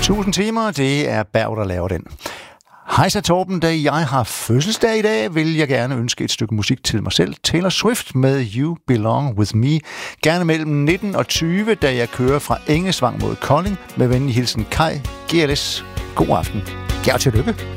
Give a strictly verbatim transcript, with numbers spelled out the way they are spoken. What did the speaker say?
Tusind timer, det er Berg, der laver den. Hej så Torben, da jeg har fødselsdag i dag, vil jeg gerne ønske et stykke musik til mig selv. Taylor Swift med You Belong With Me. Gerne mellem nitten og tyve, da jeg kører fra Engesvang mod Kolding. Med venlig hilsen Kai G L S. God aften. Ja, og tillykke.